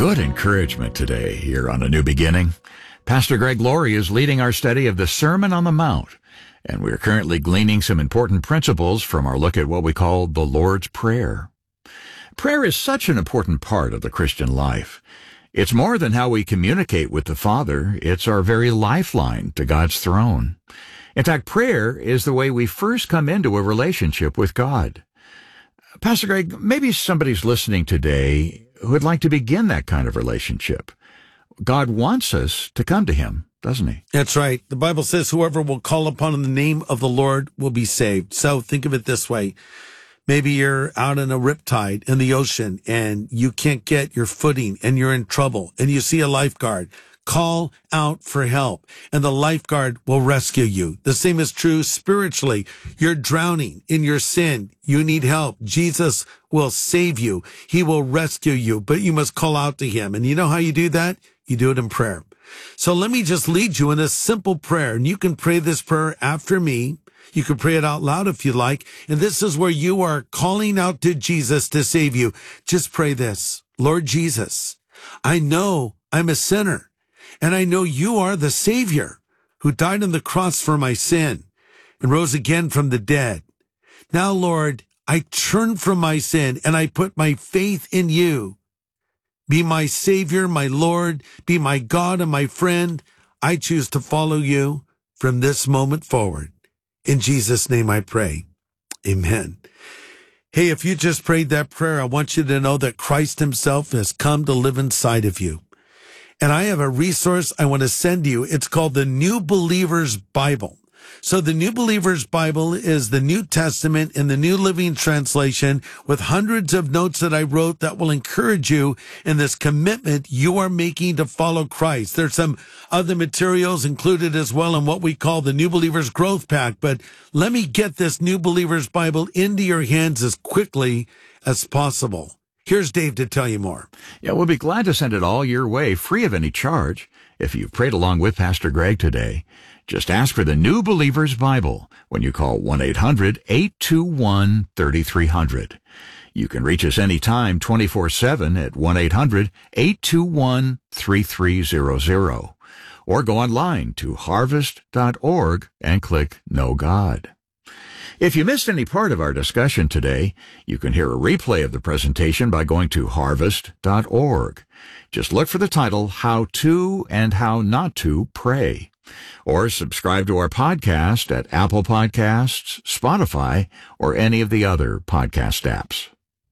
Good encouragement today here on A New Beginning. Pastor Greg Laurie is leading our study of the Sermon on the Mount, and we're currently gleaning some important principles from our look at what we call the Lord's Prayer. Prayer is such an important part of the Christian life. It's more than how we communicate with the Father. It's our very lifeline to God's throne. In fact, prayer is the way we first come into a relationship with God. Pastor Greg, maybe somebody's listening today who would like to begin that kind of relationship. God wants us to come to him, doesn't he? That's right. The Bible says whoever will call upon the name of the Lord will be saved. So think of it this way. Maybe you're out in a riptide in the ocean and you can't get your footing and you're in trouble and you see a lifeguard. Call out for help and the lifeguard will rescue you. The same is true spiritually. You're drowning in your sin. You need help. Jesus will save you. He will rescue you, but you must call out to him. And you know how you do that? You do it in prayer. So let me just lead you in a simple prayer, and you can pray this prayer after me. You can pray it out loud if you like. And this is where you are calling out to Jesus to save you. Just pray this. Lord Jesus, I know I'm a sinner. And I know you are the Savior who died on the cross for my sin and rose again from the dead. Now, Lord, I turn from my sin and I put my faith in you. Be my Savior, my Lord, be my God and my friend. I choose to follow you from this moment forward. In Jesus' name I pray. Amen. Hey, if you just prayed that prayer, I want you to know that Christ himself has come to live inside of you. And I have a resource I want to send you. It's called the New Believer's Bible. So the New Believer's Bible is the New Testament in the New Living Translation with hundreds of notes that I wrote that will encourage you in this commitment you are making to follow Christ. There's some other materials included as well in what we call the New Believer's Growth Pack. But let me get this New Believer's Bible into your hands as quickly as possible. Here's Dave to tell you more. Yeah, we'll be glad to send it all your way, free of any charge. If you've prayed along with Pastor Greg today, just ask for the New Believer's Bible when you call 1-800-821-3300. You can reach us anytime, 24/7 at 1-800-821-3300. Or go online to harvest.org and click Know God. If you missed any part of our discussion today, you can hear a replay of the presentation by going to harvest.org. Just look for the title, How to and How Not to Pray. Or subscribe to our podcast at Apple Podcasts, Spotify, or any of the other podcast apps.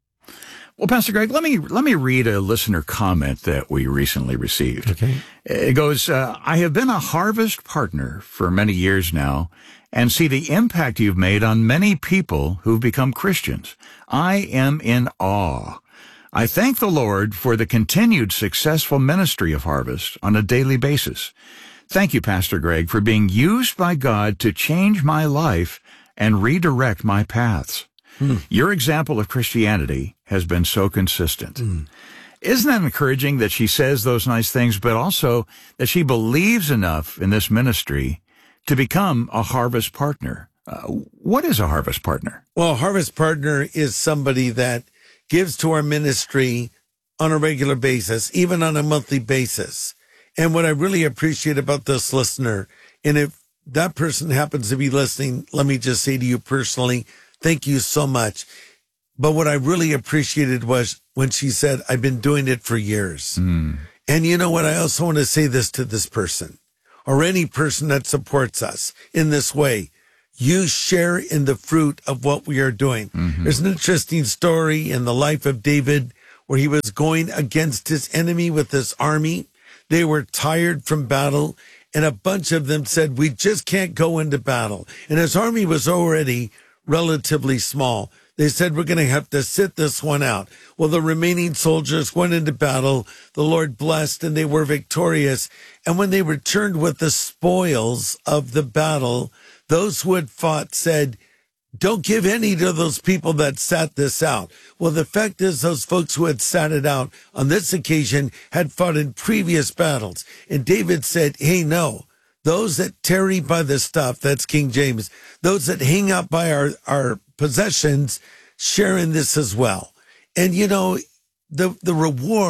Well, Pastor Greg, let me read a listener comment that we recently received. Okay. It goes, I have been a Harvest partner for many years now, and see the impact you've made on many people who've become Christians. I am in awe. I thank the Lord for the continued successful ministry of Harvest on a daily basis. Thank you, Pastor Greg, for being used by God to change my life and redirect my paths. Your example of Christianity has been so consistent. Isn't that encouraging that she says those nice things, but also that she believes enough in this ministry to become a Harvest partner? What is a Harvest partner? Well, a Harvest partner is somebody that gives to our ministry on a regular basis, even on a monthly basis. And what I really appreciate about this listener, and if that person happens to be listening, let me just say to you personally, thank you so much. But what I really appreciated was when she said, I've been doing it for years. And you know what? I also want to say this to this person, or any person that supports us in this way. You share in the fruit of what we are doing. There's an interesting story in the life of David where he was going against his enemy with his army. They were tired from battle, and a bunch of them said, we just can't go into battle. And his army was already relatively small. They said, we're going to have to sit this one out. Well, the remaining soldiers went into battle. The Lord blessed, and they were victorious. And when they returned with the spoils of the battle, those who had fought said, don't give any to those people that sat this out. Well, the fact is those folks who had sat it out on this occasion had fought in previous battles. And David said, hey, no, those that tarry by the stuff, that's King James, those that hang out by our possessions, share in this as well. And, you know, the reward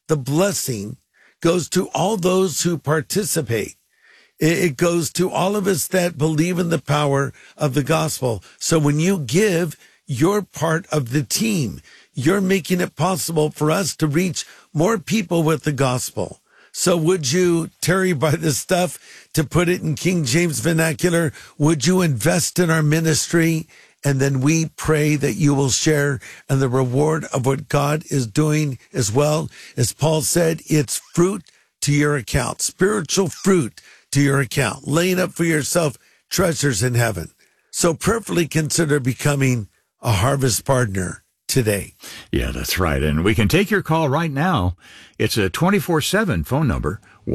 the blessing goes to all those who participate. It goes to all of us that believe in the power of the gospel. So when you give, you're part of the team. You're making it possible for us to reach more people with the gospel. So would you, Terry, buy this stuff, to put it in King James vernacular? Would you invest in our ministry? And then we pray that you will share in the reward of what God is doing as well. As Paul said, it's fruit to your account, spiritual fruit to your account, laying up for yourself treasures in heaven. So prayerfully consider becoming a harvest partner today. Yeah, that's right. And we can take your call right now. It's a 24/7 phone number,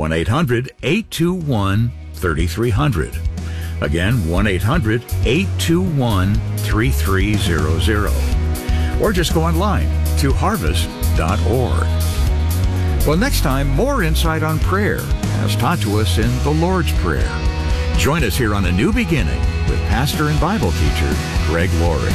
1-800-821-3300. Again, 1-800-821-3300. Or just go online to harvest.org. Well, next time, more insight on prayer as taught to us in the Lord's Prayer. Join us here on A New Beginning with pastor and Bible teacher Greg Laurie.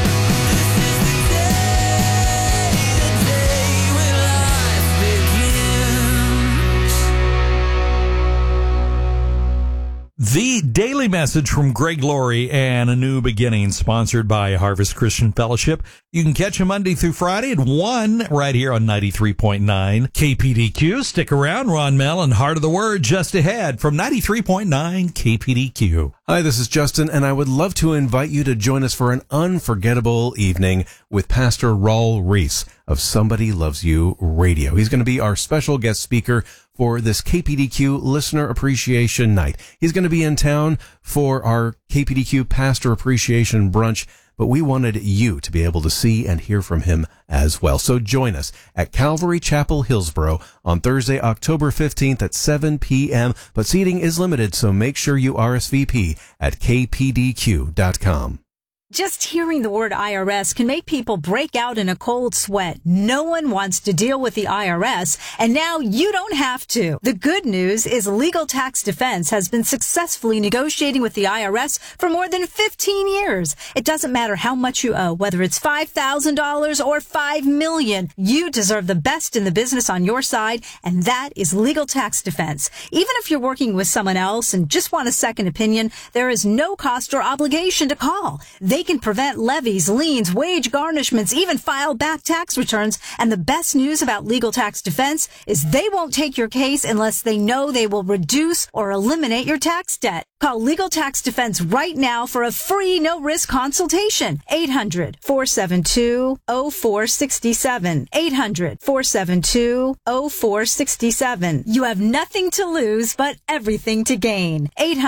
The Daily Message from Greg Laurie and A New Beginning, sponsored by Harvest Christian Fellowship. You can catch him Monday through Friday at 1 right here on 93.9 KPDQ. Stick around. Ron Mell and Heart of the Word just ahead from 93.9 KPDQ. Hi, this is Justin, and I would love to invite you to join us for an unforgettable evening with Pastor Raul Reese of Somebody Loves You Radio. He's going to be our special guest speaker for this KPDQ Listener Appreciation Night. He's going to be in town for our KPDQ Pastor Appreciation Brunch, but we wanted you to be able to see and hear from him as well. So join us at Calvary Chapel, Hillsboro on Thursday, October 15th at 7 p.m. But seating is limited, so make sure you RSVP at kpdq.com. Just hearing the word IRS can make people break out in a cold sweat. No one wants to deal with the IRS, and now you don't have to. The good news is Legal Tax Defense has been successfully negotiating with the IRS for more than 15 years. It doesn't matter how much you owe, whether it's $5,000 or $5 million. You deserve the best in the business on your side, and that is Legal Tax Defense. Even if you're working with someone else and just want a second opinion, there is no cost or obligation to call. They can prevent levies, liens, wage garnishments, even file back tax returns. And the best news about Legal Tax Defense is they won't take your case unless they know they will reduce or eliminate your tax debt. Call Legal Tax Defense right now for a free no-risk consultation. 800-472-0467. 800-472-0467. You have nothing to lose but everything to gain.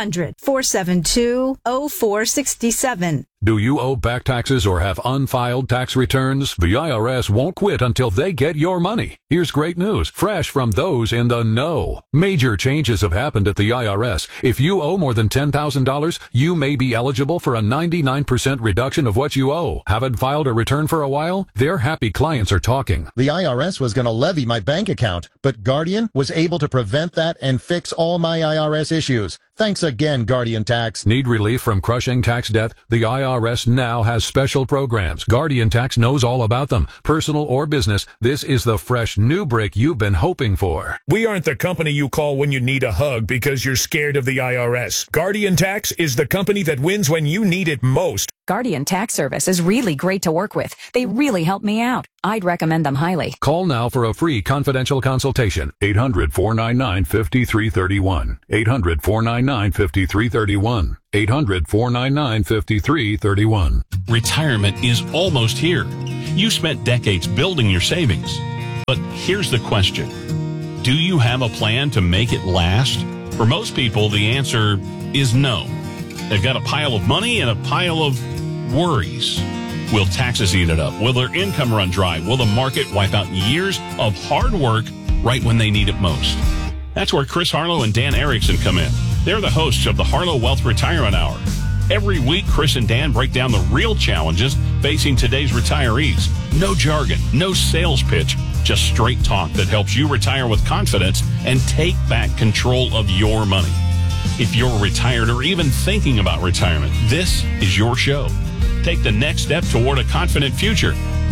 800-472-0467. Do you owe back taxes or have unfiled tax returns? The IRS won't quit until they get your money. Here's great news, fresh from those in the know. Major changes have happened at the IRS. If you owe more than $10,000, you may be eligible for a 99% reduction of what you owe. Haven't filed a return for a while? Their happy clients are talking. The IRS was going to levy my bank account, but Guardian was able to prevent that and fix all my IRS issues. Thanks again, Guardian Tax. Need relief from crushing tax debt? The IRS now has special programs. Guardian Tax knows all about them. Personal or business, this is the fresh new break you've been hoping for. We aren't the company you call when you need a hug because you're scared of the IRS. Guardian Tax is the company that wins when you need it most. Guardian Tax Service is really great to work with. They really help me out. I'd recommend them highly. Call now for a free confidential consultation. 800-499-5331. 800-499-5331. 800-499-5331. Retirement is almost here. You spent decades building your savings. But here's the question. Do you have a plan to make it last? For most people, the answer is no. They've got a pile of money and a pile of worries. Will taxes eat it up? Will their income run dry? Will the market wipe out years of hard work right when they need it most? That's where Chris Harlow and Dan Erickson come in. They're the hosts of the Harlow Wealth Retirement Hour. Every week, Chris and Dan break down the real challenges facing today's retirees. No jargon, no sales pitch, just straight talk that helps you retire with confidence and take back control of your money. If you're retired or even thinking about retirement, this is your show. Take the next step toward a confident future.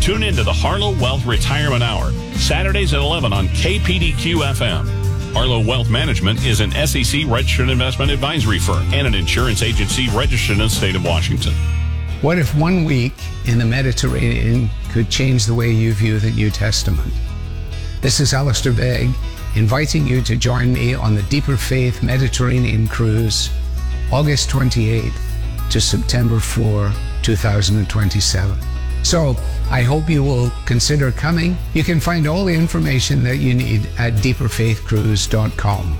Tune in to the Harlow Wealth Retirement Hour, Saturdays at 11 on KPDQ FM. Harlow Wealth Management is an SEC registered investment advisory firm and an insurance agency registered in the state of Washington. What if 1 week in the Mediterranean could change the way you view the New Testament? This is Alistair Begg, inviting you to join me on the Deeper Faith Mediterranean Cruise, August 28th to September 4, 2027. So, I hope you will consider coming. You can find all the information that you need at deeperfaithcruise.com.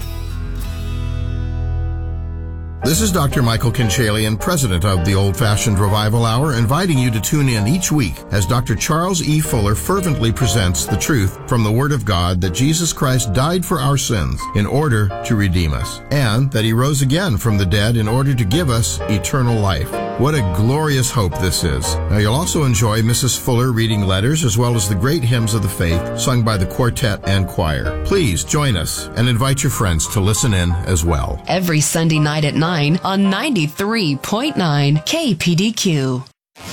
This is Dr. Michael Kinchalian, president of the Old Fashioned Revival Hour, inviting you to tune in each week as Dr. Charles E. Fuller fervently presents the truth from the Word of God that Jesus Christ died for our sins in order to redeem us, and that He rose again from the dead in order to give us eternal life. What a glorious hope this is. Now, you'll also enjoy Mrs. Fuller reading letters as well as the great hymns of the faith sung by the quartet and choir. Please join us and invite your friends to listen in as well. Every Sunday night at 9 on 93.9 KPDQ.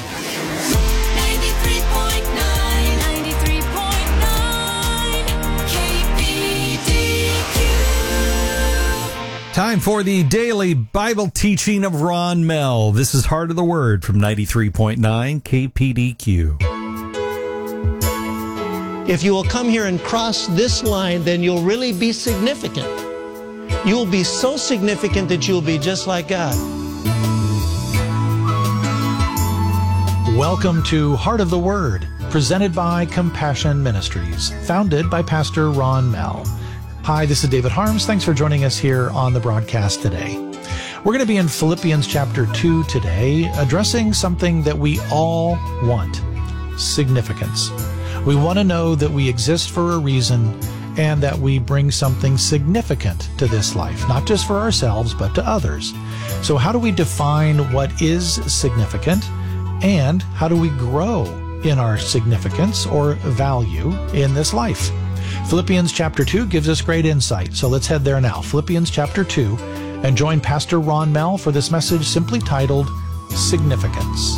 Time for the daily Bible teaching of Ron Mell. This is Heart of the Word from 93.9 KPDQ. If you will come here and cross this line, then you'll really be significant. You'll be so significant that you'll be just like God. Welcome to Heart of the Word, presented by Compassion Ministries, founded by Pastor Ron Mell. Hi, this is David Harms. Thanks for joining us here on the broadcast today. We're going to be in Philippians chapter 2 today, addressing something that we all want: significance. We want to know that we exist for a reason and that we bring something significant to this life, not just for ourselves, but to others. So how do we define what is significant, and how do we grow in our significance or value in this life? Philippians chapter 2 gives us great insight, so let's head there now. Philippians chapter 2, and join Pastor Ron Mell for this message simply titled Significance.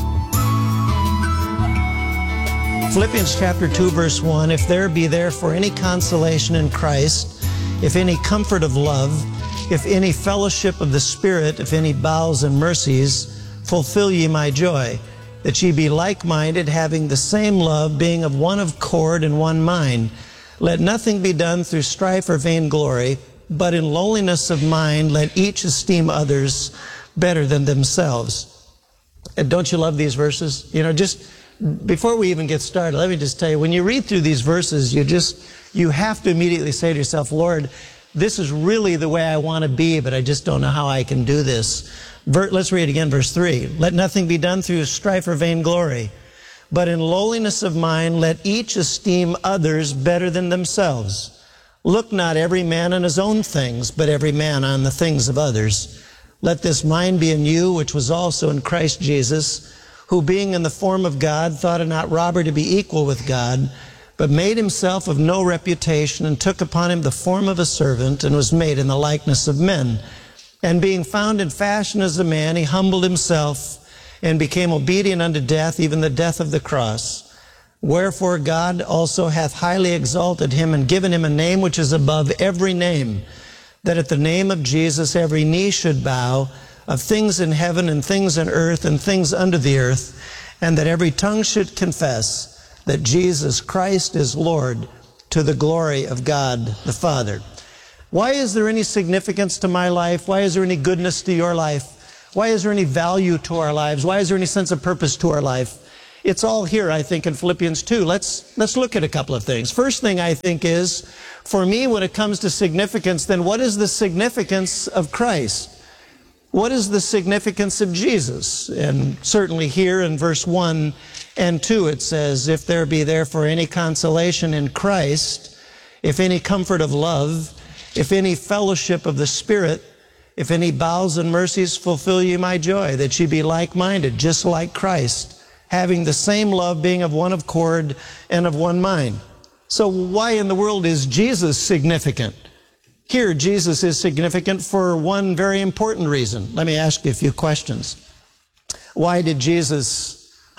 Philippians chapter 2, verse 1, if there be therefore any consolation in Christ, if any comfort of love, if any fellowship of the Spirit, if any bowels and mercies, fulfill ye my joy, that ye be like-minded, having the same love, being of one accord and one mind. Let nothing be done through strife or vainglory, but in lowliness of mind let each esteem others better than themselves. And don't you love these verses? You know, just before we even get started, let me just tell you, when you read through these verses, you have to immediately say to yourself, Lord, this is really the way I want to be, but I just don't know how I can do this. Let's read again, verse 3. Let nothing be done through strife or vainglory, but in lowliness of mind, let each esteem others better than themselves. Look not every man on his own things, but every man on the things of others. Let this mind be in you, which was also in Christ Jesus, who being in the form of God, thought it not robbery to be equal with God, but made himself of no reputation, and took upon him the form of a servant, and was made in the likeness of men. And being found in fashion as a man, he humbled himself, and became obedient unto death, even the death of the cross. Wherefore God also hath highly exalted him, and given him a name which is above every name, that at the name of Jesus every knee should bow, of things in heaven and things in earth and things under the earth, and that every tongue should confess that Jesus Christ is Lord, to the glory of God the Father. Why is there any significance to my life? Why is there any goodness to your life? Why is there any value to our lives? Why is there any sense of purpose to our life? It's all here, I think, in Philippians 2. Let's look at a couple of things. First thing I think is, for me, when it comes to significance, then what is the significance of Christ? What is the significance of Jesus? And certainly here in verse 1 and 2 it says, if there be therefore any consolation in Christ, if any comfort of love, if any fellowship of the Spirit, if any bowels and mercies, fulfill ye my joy, that ye be like-minded, just like Christ, having the same love, being of one accord and of one mind. So why in the world is Jesus significant? Here, Jesus is significant for one very important reason. Let me ask you a few questions. Why did Jesus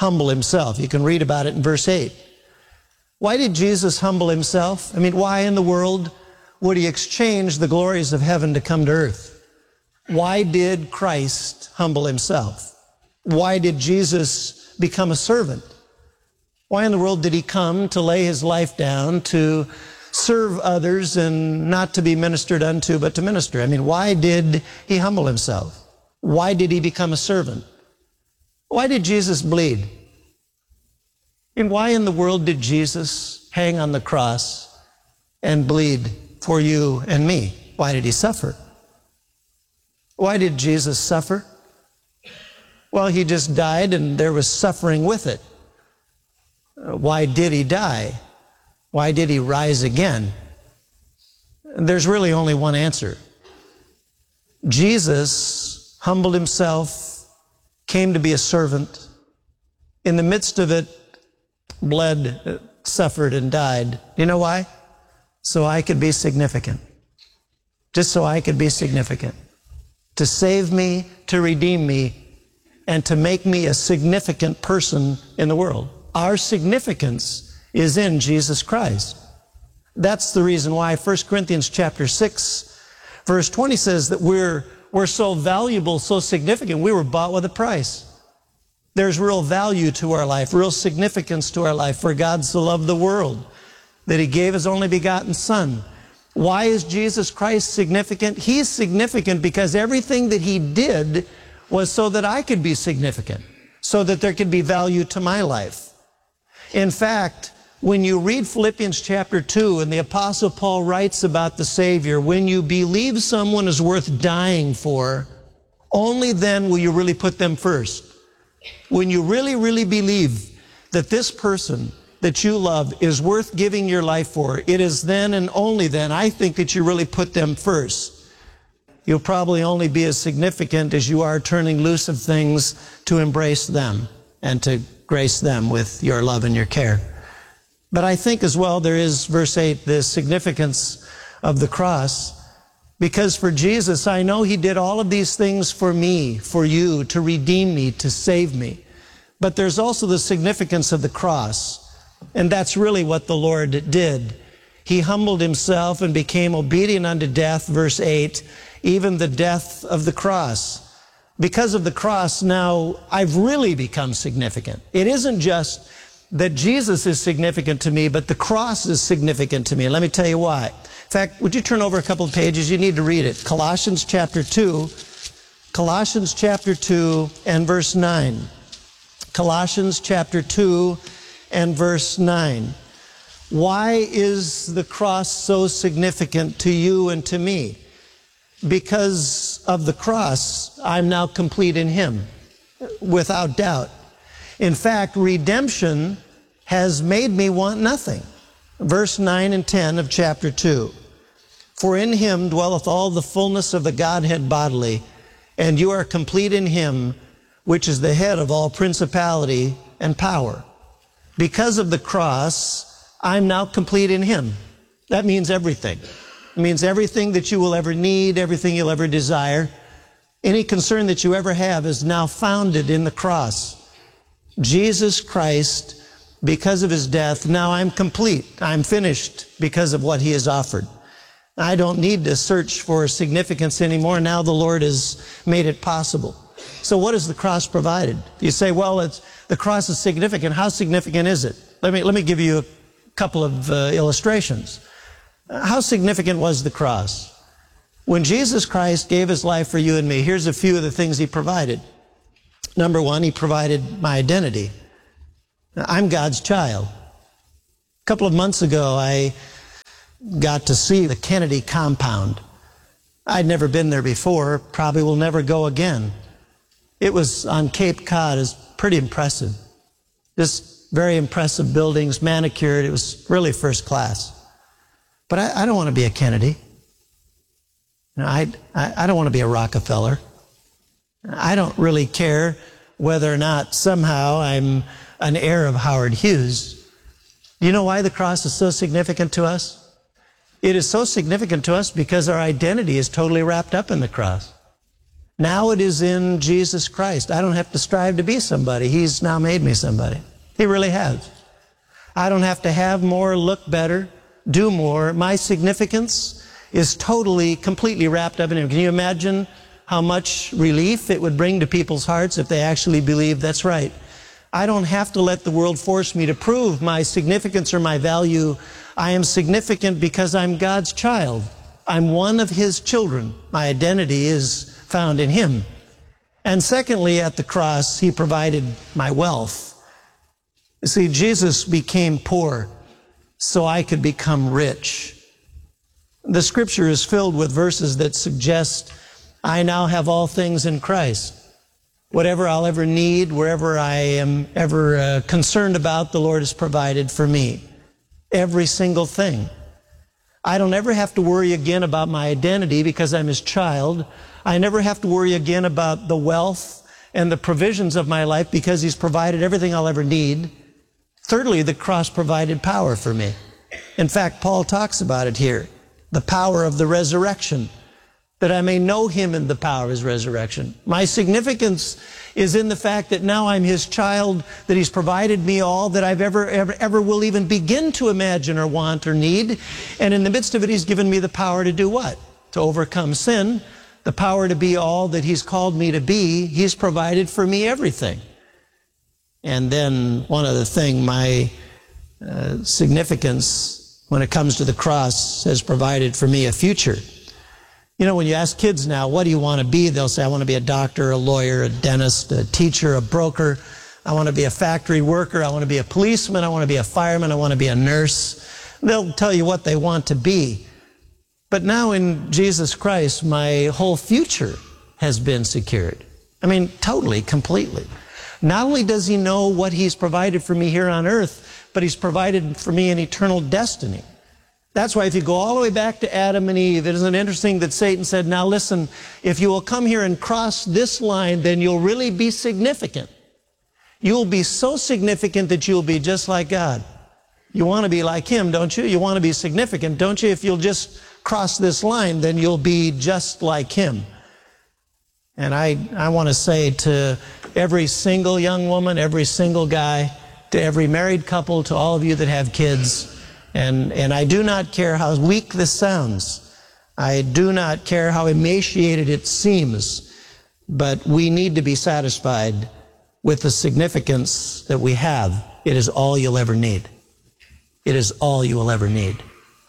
humble himself. You can read about it in verse 8. Why did Jesus humble himself? I mean, why in the world would he exchange the glories of heaven to come to earth? Why did Christ humble himself? Why did Jesus become a servant? Why in the world did he come to lay his life down, to serve others and not to be ministered unto, but to minister? I mean, why did he humble himself? Why did he become a servant? Why did Jesus bleed? And why in the world did Jesus hang on the cross and bleed for you and me? Why did he suffer? Why did Jesus suffer? Well, he just died and there was suffering with it. Why did he die? Why did he rise again? There's really only one answer. Jesus humbled himself, came to be a servant. In the midst of it, bled, suffered, and died. You know why? So I could be significant. Just so I could be significant. To save me, to redeem me, and to make me a significant person in the world. Our significance is in Jesus Christ. That's the reason why 1 Corinthians chapter 6, verse 20 says that we're so valuable, so significant. We were bought with a price. There's real value to our life, real significance to our life. For God so loved the world that he gave his only begotten Son. Why is Jesus Christ significant? He's significant because everything that he did was so that I could be significant, so that there could be value to my life. In fact, when you read Philippians chapter 2 and the Apostle Paul writes about the Savior, when you believe someone is worth dying for, only then will you really put them first. When you really, really believe that this person that you love is worth giving your life for, it is then and only then, I think, that you really put them first. You'll probably only be as significant as you are turning loose of things to embrace them and to grace them with your love and your care. But I think as well there is, verse 8, the significance of the cross. Because for Jesus, I know he did all of these things for me, for you, to redeem me, to save me. But there's also the significance of the cross. And that's really what the Lord did. He humbled himself and became obedient unto death, verse 8, even the death of the cross. Because of the cross, now I've really become significant. It isn't just that Jesus is significant to me, but the cross is significant to me. Let me tell you why. In fact, would you turn over a couple of pages? You need to read it. Colossians chapter 2 and verse 9. Colossians chapter 2 and verse 9. Why is the cross so significant to you and to me? Because of the cross, I'm now complete in him, without doubt. In fact, redemption has made me want nothing. Verse 9 and 10 of chapter 2. For in him dwelleth all the fullness of the Godhead bodily, and you are complete in him, which is the head of all principality and power. Because of the cross, I'm now complete in him. That means everything. It means everything that you will ever need, everything you'll ever desire. Any concern that you ever have is now founded in the cross. Jesus Christ, because of his death, now I'm complete. I'm finished because of what he has offered. I don't need to search for significance anymore. Now the Lord has made it possible. So what has the cross provided? You say, well, the cross is significant. How significant is it? Let me give you a couple of illustrations. How significant was the cross? When Jesus Christ gave his life for you and me, here's a few of the things he provided. Number one, he provided my identity. I'm God's child. A couple of months ago, I got to see the Kennedy compound. I'd never been there before, probably will never go again. It was on Cape Cod. It was pretty impressive. Just very impressive buildings, manicured. It was really first class. But I don't want to be a Kennedy. I don't want to be a Rockefeller. I don't really care whether or not somehow I'm an heir of Howard Hughes. Do you know why the cross is so significant to us? It is so significant to us because our identity is totally wrapped up in the cross. Now it is in Jesus Christ. I don't have to strive to be somebody. He's now made me somebody. He really has. I don't have to have more, look better, do more. My significance is totally, completely wrapped up in Him. Can you imagine how much relief it would bring to people's hearts if they actually believe that's right? I don't have to let the world force me to prove my significance or my value. I am significant because I'm God's child. I'm one of His children. My identity is found in Him. And secondly, at the cross, He provided my wealth. You see, Jesus became poor so I could become rich. The Scripture is filled with verses that suggest I now have all things in Christ. Whatever I'll ever need, wherever I am ever concerned about, the Lord has provided for me. Every single thing. I don't ever have to worry again about my identity because I'm His child. I never have to worry again about the wealth and the provisions of my life because He's provided everything I'll ever need. Thirdly, the cross provided power for me. In fact, Paul talks about it here. The power of the resurrection, that I may know Him in the power of His resurrection. My significance is in the fact that now I'm His child, that He's provided me all that I've ever will even begin to imagine or want or need. And in the midst of it, He's given me the power to do what? To overcome sin, the power to be all that He's called me to be. He's provided for me everything. And then one other thing, my significance when it comes to the cross has provided for me a future. You know, when you ask kids now, what do you want to be? They'll say, I want to be a doctor, a lawyer, a dentist, a teacher, a broker. I want to be a factory worker. I want to be a policeman. I want to be a fireman. I want to be a nurse. They'll tell you what they want to be. But now in Jesus Christ, my whole future has been secured. I mean, totally, completely. Not only does He know what He's provided for me here on earth, but He's provided for me an eternal destiny. That's why if you go all the way back to Adam and Eve, it isn't interesting that Satan said, now listen, if you will come here and cross this line, then you'll really be significant. You'll be so significant that you'll be just like God. You want to be like Him, don't you? You want to be significant, don't you? If you'll just cross this line, then you'll be just like Him. And I want to say to every single young woman, every single guy, to every married couple, to all of you that have kids, and I do not care how weak this sounds. I do not care how emaciated it seems, but we need to be satisfied with the significance that we have. It is all you'll ever need. It is all you will ever need.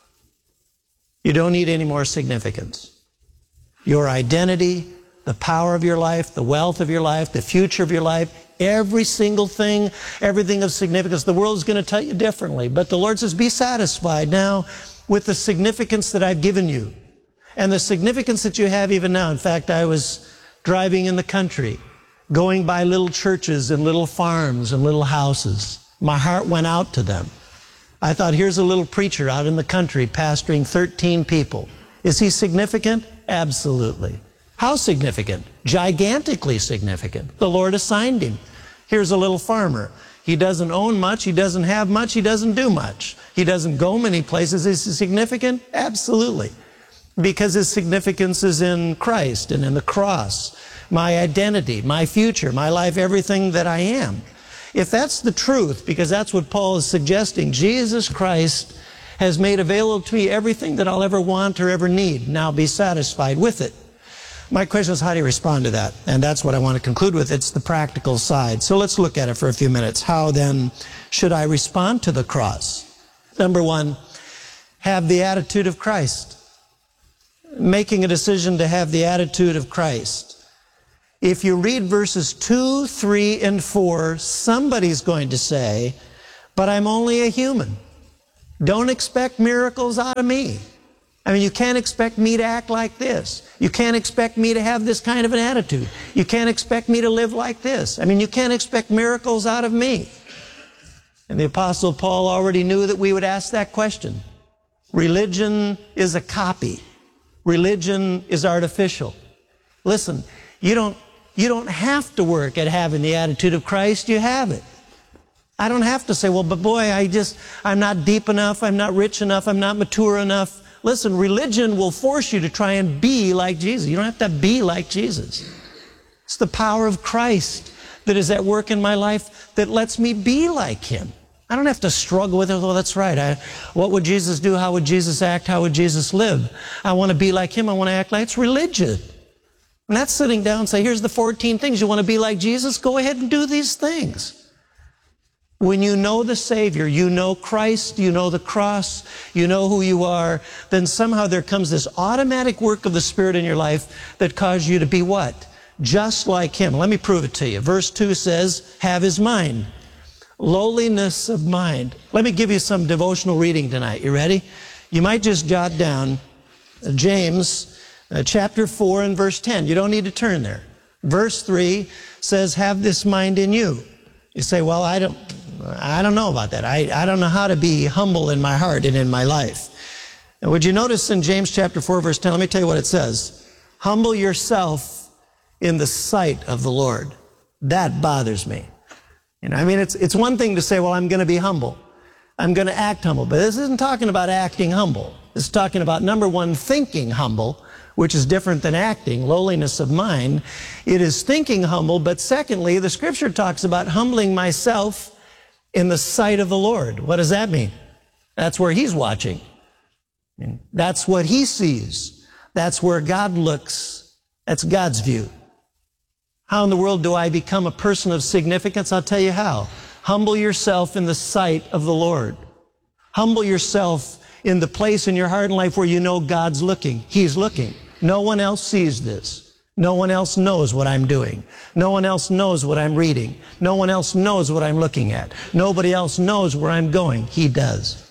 You don't need any more significance. Your identity, the power of your life, the wealth of your life, the future of your life, every single thing, everything of significance. The world is going to tell you differently, but the Lord says, be satisfied now with the significance that I've given you and the significance that you have even now. In fact, I was driving in the country, going by little churches and little farms and little houses. My heart went out to them. I thought, here's a little preacher out in the country pastoring 13 people. Is he significant? Absolutely. How significant? Gigantically significant. The Lord assigned him. Here's a little farmer. He doesn't own much. He doesn't have much. He doesn't do much. He doesn't go many places. Is he significant? Absolutely. Because his significance is in Christ and in the cross. My identity, my future, my life, everything that I am. If that's the truth, because that's what Paul is suggesting, Jesus Christ has made available to me everything that I'll ever want or ever need. Now be satisfied with it. My question is, how do you respond to that? And that's what I want to conclude with. It's the practical side. So let's look at it for a few minutes. How then should I respond to the cross? Number one, have the attitude of Christ. Making a decision to have the attitude of Christ. If you read verses 2, 3, and 4, somebody's going to say, but I'm only a human. Don't expect miracles out of me. I mean, you can't expect me to act like this. You can't expect me to have this kind of an attitude. You can't expect me to live like this. I mean, you can't expect miracles out of me. And the Apostle Paul already knew that we would ask that question. Religion is a copy. Religion is artificial. Listen, you don't have to work at having the attitude of Christ. You have it. I don't have to say, well, but boy, I'm not deep enough. I'm not rich enough. I'm not mature enough. Listen, religion will force you to try and be like Jesus. You don't have to be like Jesus. It's the power of Christ that is at work in my life that lets me be like Him. I don't have to struggle with it. Oh, that's right. What would Jesus do? How would Jesus act? How would Jesus live? I want to be like Him. I want to act like it's religion. And that's sitting down and say, here's the 14 things. You want to be like Jesus? Go ahead and do these things. When you know the Savior, you know Christ, you know the cross, you know who you are, then somehow there comes this automatic work of the Spirit in your life that causes you to be what? Just like Him. Let me prove it to you. Verse 2 says, have His mind. Lowliness of mind. Let me give you some devotional reading tonight. You ready? You might just jot down James chapter 4 and verse 10. You don't need to turn there. Verse 3 says, have this mind in you. You say, well, I don't know about that. I don't know how to be humble in my heart and in my life. And would you notice in James chapter 4 verse 10, let me tell you what it says. Humble yourself in the sight of the Lord. That bothers me. I mean, it's one thing to say, well, I'm going to be humble. I'm going to act humble. But this isn't talking about acting humble. It's talking about, number one, thinking humble, which is different than acting, lowliness of mind. It is thinking humble, but secondly, the Scripture talks about humbling myself in the sight of the Lord. What does that mean? That's where He's watching. That's what He sees. That's where God looks. That's God's view. How in the world do I become a person of significance? I'll tell you how. Humble yourself in the sight of the Lord. Humble yourself in the place in your heart and life where you know God's looking. He's looking. No one else sees this. No one else knows what I'm doing. No one else knows what I'm reading. No one else knows what I'm looking at. Nobody else knows where I'm going. He does.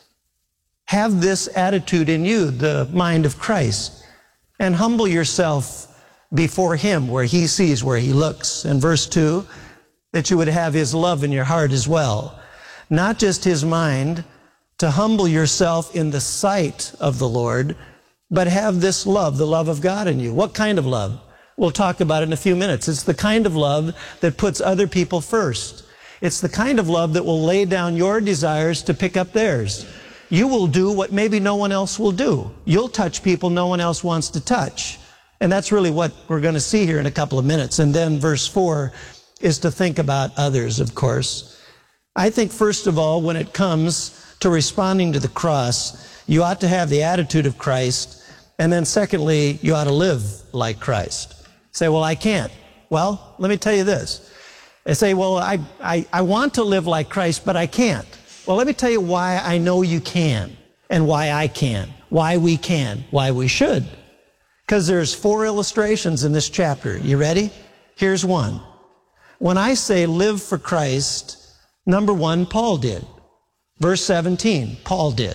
Have this attitude in you, the mind of Christ, and humble yourself before Him where He sees, where He looks. And verse 2, that you would have His love in your heart as well. Not just His mind, to humble yourself in the sight of the Lord, but have this love, the love of God in you. What kind of love? We'll talk about it in a few minutes. It's the kind of love that puts other people first. It's the kind of love that will lay down your desires to pick up theirs. You will do what maybe no one else will do. You'll touch people no one else wants to touch. And that's really what we're going to see here in a couple of minutes. And then verse 4 is to think about others, of course. I think, first of all, when it comes to responding to the cross, you ought to have the attitude of Christ. And then secondly, you ought to live like Christ. Say, well, I can't. Well, let me tell you this. They say, well, I want to live like Christ, but I can't. Well, let me tell you why I know you can, and why I can, why we can, why we should. Because there's 4 illustrations in this chapter. You ready? Here's one. When I say live for Christ, number 1, Paul did. Verse 17, Paul did.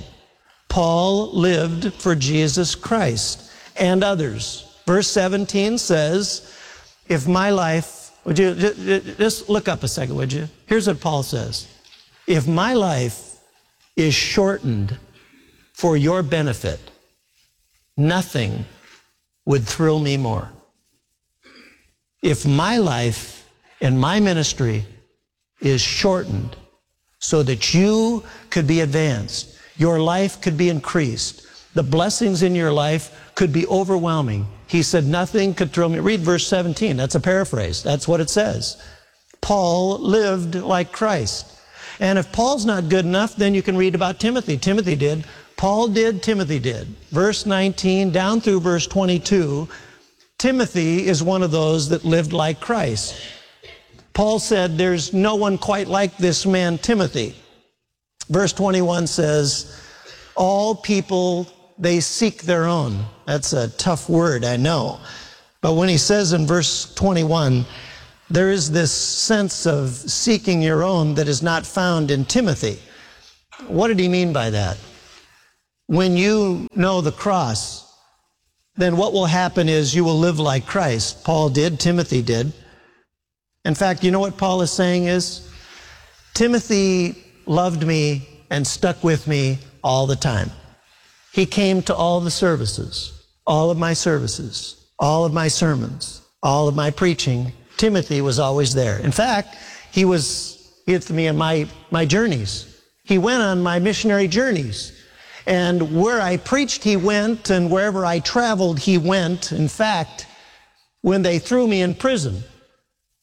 Paul lived for Jesus Christ and others. Verse 17 says, if my life, would you just look up a second, would you? Here's what Paul says. If my life is shortened for your benefit, nothing would thrill me more. If my life and my ministry is shortened so that you could be advanced, your life could be increased, the blessings in your life could be overwhelming. He said, nothing could thrill me. Read verse 17. That's a paraphrase. That's what it says. Paul lived like Christ. And if Paul's not good enough, then you can read about Timothy. Timothy did. Paul did. Timothy did. Verse 19 down through verse 22, Timothy is one of those that lived like Christ. Paul said, there's no one quite like this man, Timothy. Verse 21 says, all people, they seek their own. That's a tough word, I know. But when he says in verse 21, there is this sense of seeking your own that is not found in Timothy. What did he mean by that? When you know the cross, then what will happen is you will live like Christ. Paul did, Timothy did. In fact, you know what Paul is saying is, Timothy loved me and stuck with me all the time. He came to all the services, all of my services, all of my sermons, all of my preaching. Timothy was always there. In fact, he was with me in my journeys. He went on my missionary journeys. And where I preached, he went, and wherever I traveled, he went. In fact, when they threw me in prison,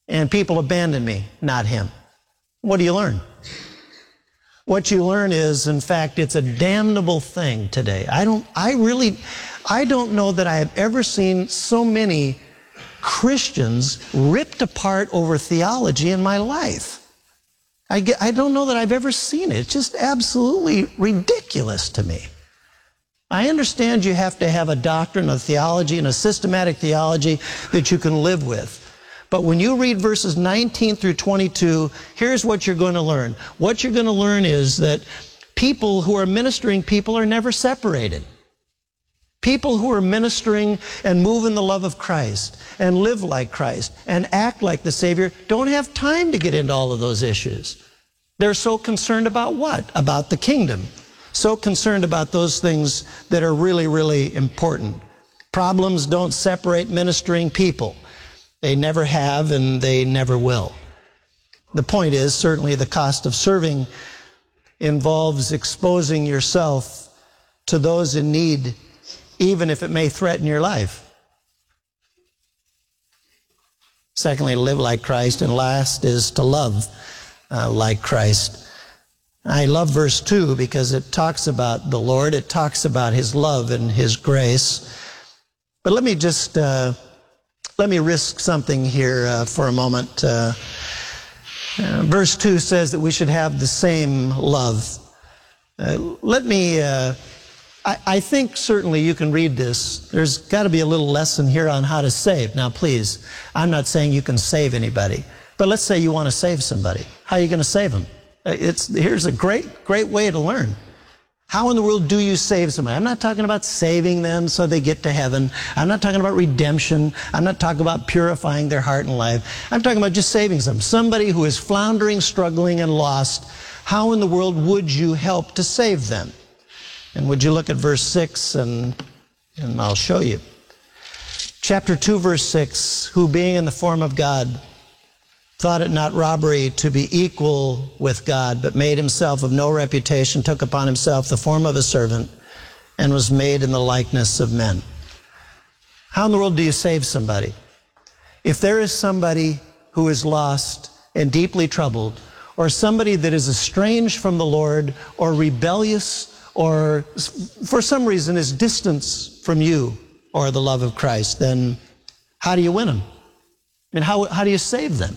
and people abandon me, not him. What do you learn? What you learn is, in fact, it's a damnable thing today. I don't know that I have ever seen so many Christians ripped apart over theology in my life. I don't know that I've ever seen it. It's just absolutely ridiculous to me. I understand you have to have a doctrine, a theology, and a systematic theology that you can live with. But when you read verses 19 through 22, here's what you're going to learn. What you're going to learn is that people who are ministering people are never separated. People who are ministering and move in the love of Christ and live like Christ and act like the Savior don't have time to get into all of those issues. They're so concerned about what? About the kingdom. So concerned about those things that are really, really important. Problems don't separate ministering people. They never have and they never will. The point is, certainly the cost of serving involves exposing yourself to those in need, even if it may threaten your life. Secondly, live like Christ. And last is to love like Christ. I love verse 2 because it talks about the Lord. It talks about his love and his grace. But let me just, let me risk something here for a moment. Verse 2 says that we should have the same love. I think certainly you can read this. There's got to be a little lesson here on how to save. Now, please, I'm not saying you can save anybody, but let's say you want to save somebody. How are you going to save them? Here's a great way to learn. How in the world do you save somebody? I'm not talking about saving them so they get to heaven. I'm not talking about redemption. I'm not talking about purifying their heart and life. I'm talking about just saving them. Somebody who is floundering, struggling, and lost. How in the world would you help to save them? And would you look at verse 6 and I'll show you. Chapter 2, verse 6, who being in the form of God, thought it not robbery to be equal with God, but made himself of no reputation, took upon himself the form of a servant, and was made in the likeness of men. How in the world do you save somebody? If there is somebody who is lost and deeply troubled, or somebody that is estranged from the Lord, or rebellious, or for some reason is distance from you or the love of Christ, then how do you win them? I mean, how do you save them?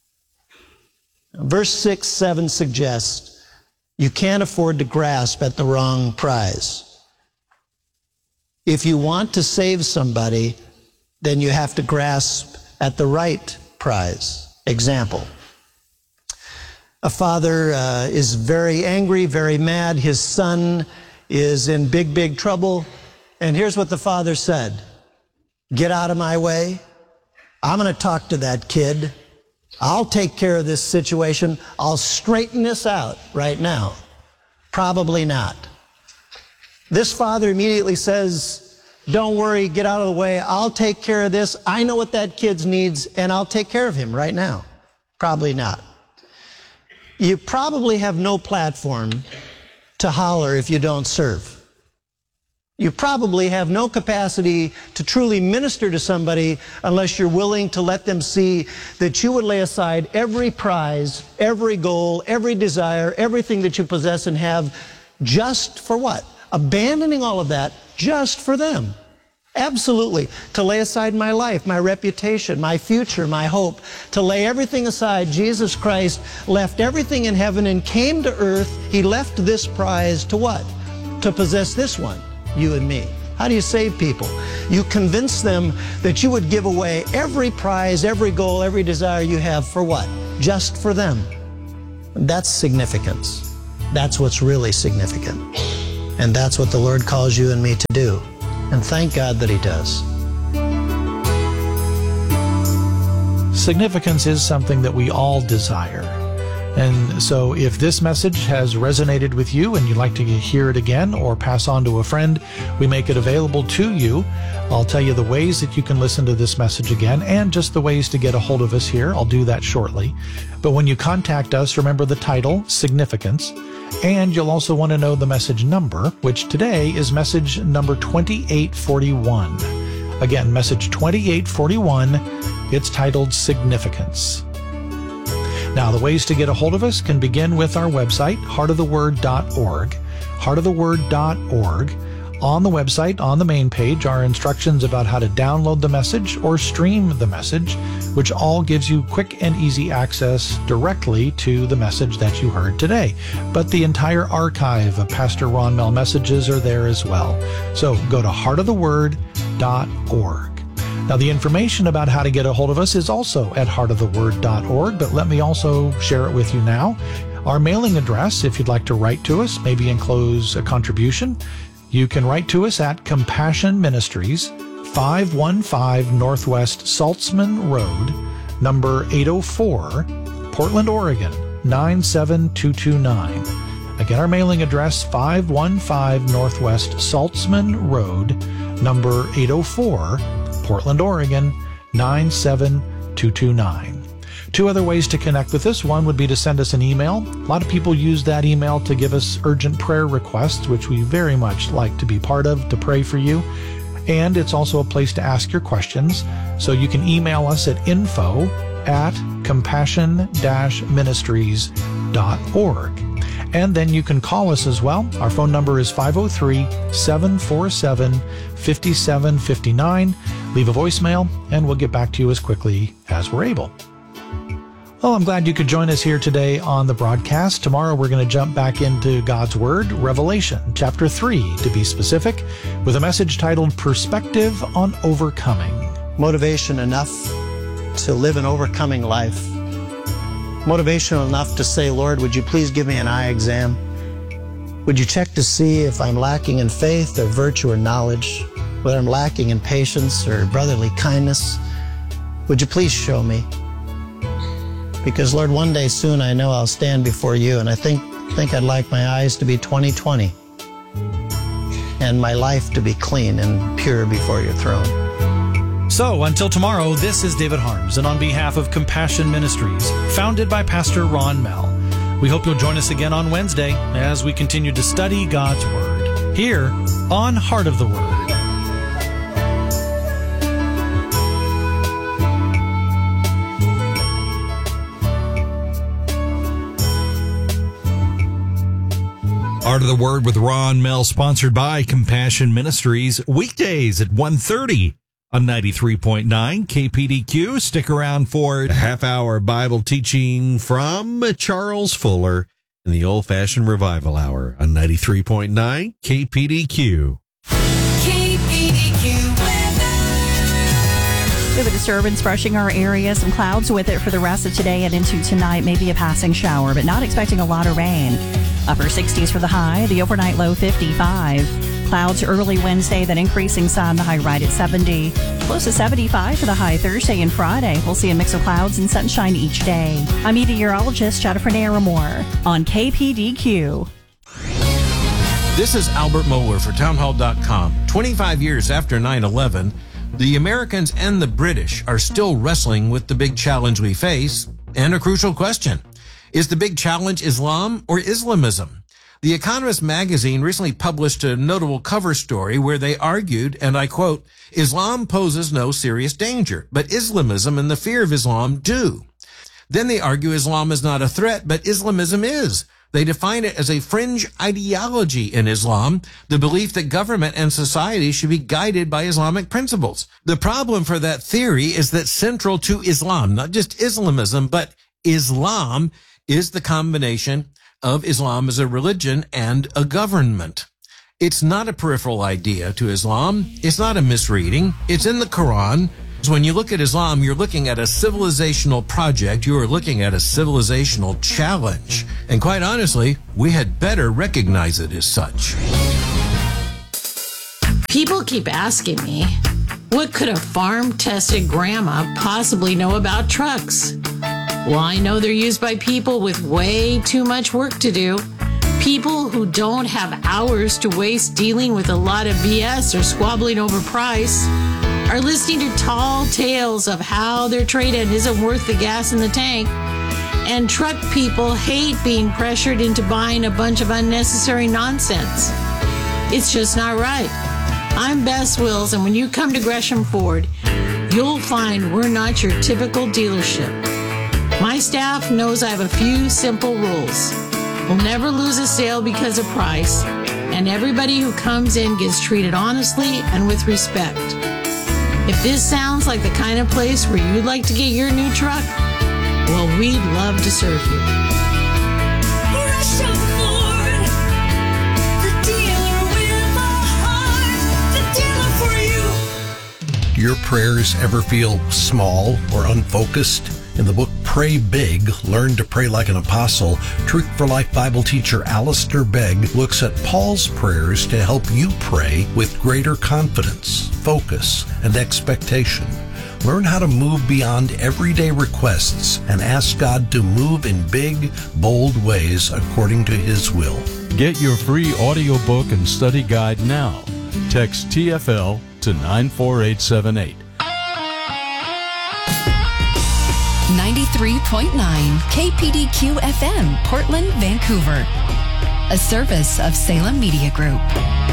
Verse 6, 7 suggests you can't afford to grasp at the wrong prize. If you want to save somebody, then you have to grasp at the right prize. Example. A father is very angry, very mad. His son is in big trouble. And here's what the father said. Get out of my way. I'm going to talk to that kid. I'll take care of this situation. I'll straighten this out right now. Probably not. This father immediately says, don't worry, get out of the way. I'll take care of this. I know what that kid needs, and I'll take care of him right now. Probably not. You probably have no platform to holler if you don't serve. You probably have no capacity to truly minister to somebody unless you're willing to let them see that you would lay aside every prize, every goal, every desire, everything that you possess and have just for what? Abandoning all of that just for them. Absolutely. To lay aside my life, my reputation, my future, my hope. To lay everything aside. Jesus Christ left everything in heaven and came to earth. He left this prize to what? To possess this one. You and me. How do you save people? You convince them that you would give away every prize, every goal, every desire you have for what? Just for them. That's significance. That's what's really significant. And that's what the Lord calls you and me to do. And thank God that He does. Significance is something that we all desire. And so if this message has resonated with you and you'd like to hear it again or pass on to a friend, we make it available to you. I'll tell you the ways that you can listen to this message again and just the ways to get a hold of us here. I'll do that shortly. But when you contact us, remember the title, Significance, and you'll also want to know the message number, which today is message number 2841. Again, message 2841. It's titled Significance. Now, the ways to get a hold of us can begin with our website, heartoftheword.org. heartoftheword.org. On the website, on the main page, are instructions about how to download the message or stream the message, which all gives you quick and easy access directly to the message that you heard today. But the entire archive of Pastor Ron Mehl messages are there as well. So go to heartoftheword.org. Now, the information about how to get a hold of us is also at heartoftheword.org, but let me also share it with you now. Our mailing address, if you'd like to write to us, maybe enclose a contribution, you can write to us at Compassion Ministries, 515 Northwest Saltzman Road, number 804, Portland, Oregon, 97229. Again, our mailing address, 515 Northwest Saltzman Road, number 804, Portland, Oregon, 97229. Two other ways to connect with us. One would be to send us an email. A lot of people use that email to give us urgent prayer requests, which we very much like to be part of, to pray for you. And it's also a place to ask your questions. So you can email us at info@compassion-ministries.org. And then you can call us as well. Our phone number is 503-747-5759. Leave a voicemail, and we'll get back to you as quickly as we're able. Well, I'm glad you could join us here today on the broadcast. Tomorrow we're going to jump back into God's Word, Revelation, chapter 3, to be specific, with a message titled Perspective on Overcoming. Motivation enough to live an overcoming life. Motivational enough to say, Lord, would you please give me an eye exam? Would you check to see if I'm lacking in faith or virtue or knowledge, whether I'm lacking in patience or brotherly kindness? Would you please show me? Because, Lord, one day soon I know I'll stand before you, and I think I'd like my eyes to be 20/20 and my life to be clean and pure before your throne. So, until tomorrow, this is David Harms, and on behalf of Compassion Ministries, founded by Pastor Ron Mehl, we hope you'll join us again on Wednesday as we continue to study God's Word, here on Heart of the Word. Heart of the Word with Ron Mehl, sponsored by Compassion Ministries, weekdays at 1:30 on 93.9 KPDQ. Stick around for a half-hour Bible teaching from Charles Fuller in the Old Fashioned Revival Hour on 93.9 KPDQ. We have a disturbance brushing our area, some clouds with it for the rest of today and into tonight, maybe a passing shower, but not expecting a lot of rain. Upper 60s for the high, the overnight low 55. Clouds early Wednesday, then increasing sun, the high right at 70. Close to 75 for the high Thursday and Friday. We'll see a mix of clouds and sunshine each day. I'm meteorologist Jennifer Naramore on KPDQ. This is Albert Moeller for townhall.com. 25 years after 9/11, the Americans and the British are still wrestling with the big challenge we face and a crucial question. Is the big challenge Islam or Islamism? The Economist magazine recently published a notable cover story where they argued, and I quote, Islam poses no serious danger, but Islamism and the fear of Islam do. Then they argue Islam is not a threat, but Islamism is. They define it as a fringe ideology in Islam, the belief that government and society should be guided by Islamic principles. The problem for that theory is that central to Islam, not just Islamism, but Islam, is the combination of Islam as a religion and a government. It's not a peripheral idea to Islam. It's not a misreading. It's in the Quran. So when you look at Islam, you're looking at a civilizational project. You are looking at a civilizational challenge. And quite honestly, we had better recognize it as such. People keep asking me, what could a farm-tested grandma possibly know about trucks? Well, I know they're used by people with way too much work to do. People who don't have hours to waste dealing with a lot of BS or squabbling over price are listening to tall tales of how their trade-in isn't worth the gas in the tank. And truck people hate being pressured into buying a bunch of unnecessary nonsense. It's just not right. I'm Bess Wills, and when you come to Gresham Ford, you'll find we're not your typical dealership. My staff knows I have a few simple rules. We'll never lose a sale because of price, and everybody who comes in gets treated honestly and with respect. If this sounds like the kind of place where you'd like to get your new truck, well, we'd love to serve you. Gresham Ford, the dealer with a heart, the dealer for you. Your prayers ever feel small or unfocused? In the book Pray Big, Learn to Pray Like an Apostle, Truth for Life Bible teacher Alistair Begg looks at Paul's prayers to help you pray with greater confidence, focus, and expectation. Learn how to move beyond everyday requests and ask God to move in big, bold ways according to His will. Get your free audiobook and study guide now. Text TFL to 94878. 93.9 KPDQ FM, Portland, Vancouver. A service of Salem Media Group.